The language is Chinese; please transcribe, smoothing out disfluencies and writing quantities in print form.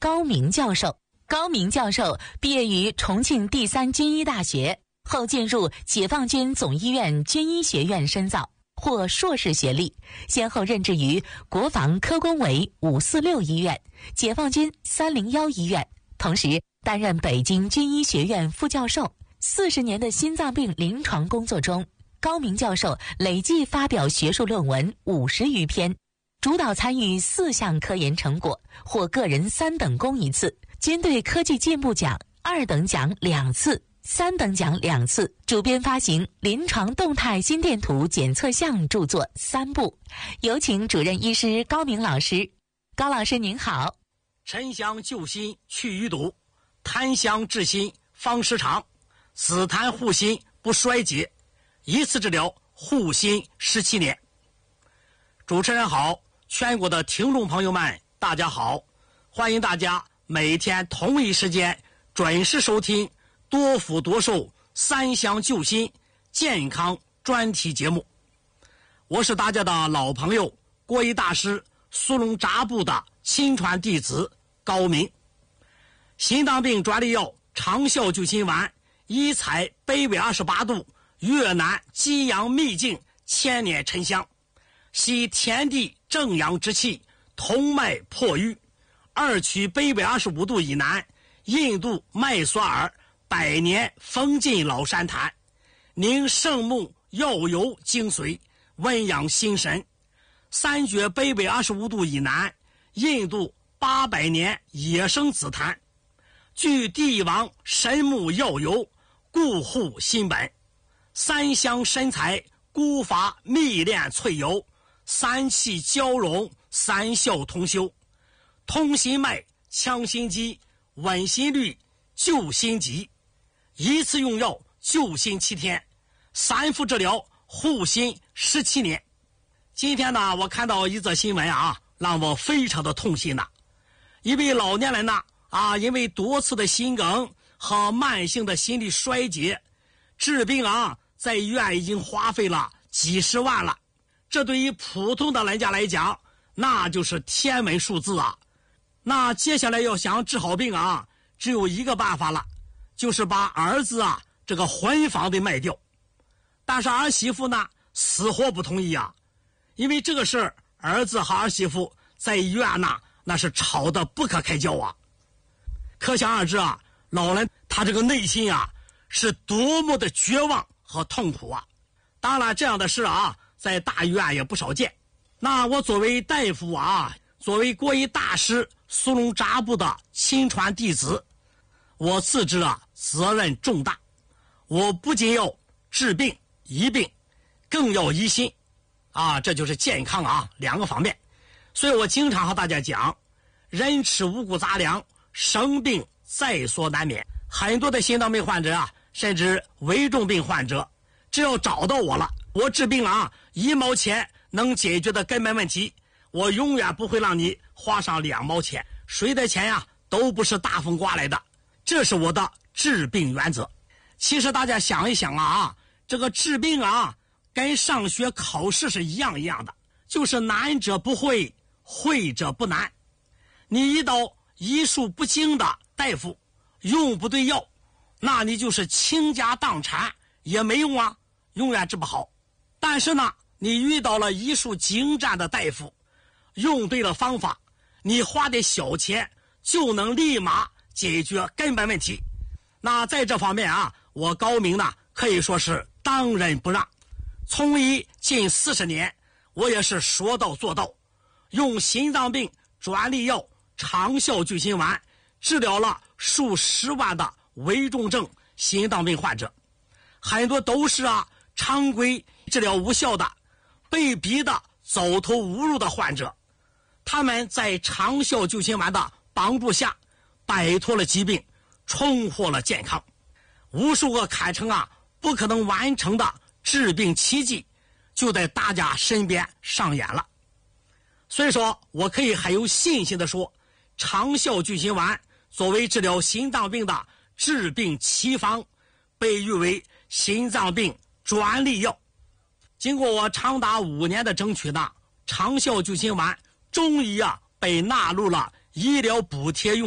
高明教授。高明教授毕业于重庆第三军医大学，后进入解放军总医院军医学院深造，获硕士学历，先后任职于国防科工委546医院、解放军301医院，同时担任北京军医学院副教授。40年的心脏病临床工作中，高明教授累计发表学术论文50余篇，主导参与4项科研成果，获个人3等功1次，军队科技进步奖2等奖2次、3等奖2次，主编发行《临床动态心电图检测项》著作3部。有请主任医师高明老师。高老师您好。 沉香救心去淤堵，檀香治心方失常，紫檀护心不衰竭，一次治疗护心17年。主持人好，全国的听众朋友们大家好，欢迎大家每天同一时间准时收听多福多寿三香救心健康专题节目。我是大家的老朋友国医大师苏龙扎布的亲传弟子高明。心脏病专利药长效救心丸，一采北纬28度越南激阳秘境千年沉香，吸天地正阳之气，通脉破瘀；二取北纬25度以南印度麦索尔百年封禁老山檀，凝圣木药油精髓，温养心神；三绝北纬25度以南印度800年野生紫檀，聚帝王神木药油，固护心本；三香参材孤伐蜜炼萃油，三气交融，三效同修，通心脉，强心肌，稳心率，救心急。一次用药救心7天，3副治疗护心17年。今天呢，我看到一则新闻啊，让我非常的痛心呐。一位老年人呢因为多次的心梗和慢性的心力衰竭治病在医院已经花费了几十万了。这对于普通的人家来讲，那就是天文数字啊。那接下来要想治好病只有一个办法了，就是把儿子这个婚房得卖掉。但是儿媳妇呢死活不同意因为这个事儿儿子和儿媳妇在医院那是吵得不可开交可想而知老人他这个内心是多么的绝望和痛苦当然这样的事在大医院也不少见。那我作为大夫作为国医大师苏龙扎布的亲传弟子，我自知责任重大，我不仅要治病医病，更要医心这就是健康2个方面。所以我经常和大家讲，人吃五谷杂粮，生病在所难免。很多的心脏病患者甚至危重病患者，只要找到我了，我治病1毛钱能解决的根本问题，我永远不会让你花上2毛钱，谁的钱都不是大风刮来的，这是我的治病原则。其实大家想一想这个治病跟上学考试是一样的，就是难者不会，会者不难。你遇到医术不精的大夫，用不对药，那你就是倾家荡产也没用永远治不好。但是呢，你遇到了医术精湛的大夫，用对了方法，你花点小钱就能立马解决根本问题。那在这方面我高明呢可以说是当仁不让。从医近40年，我也是说到做到，用心脏病专利药长效救心丸治疗了数十万的危重症心脏病患者，很多都是常规治疗无效的，被逼的走投无路的患者，他们在长效救心丸的帮助下摆脱了疾病，重获了健康。无数个堪称不可能完成的治病奇迹就在大家身边上演了。所以说我可以很有信心的说，长效救心丸作为治疗心脏病的治病奇方，被誉为心脏病专利药。经过我长达5年的争取长效救心丸终于被纳入了医疗补贴用